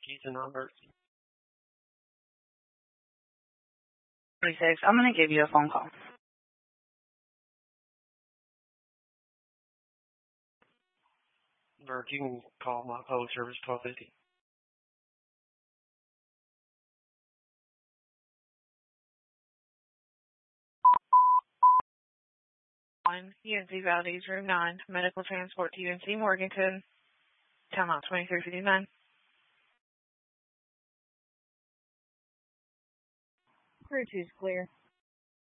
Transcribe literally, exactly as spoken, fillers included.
Keys and Roberts. thirty-six. I'm going to give you a phone call. Or you can call my public service twelve fifty. One, U N C Valdez, room nine, medical transport to U N C Morganton, time out twenty-three fifty-nine. Crew two's clear.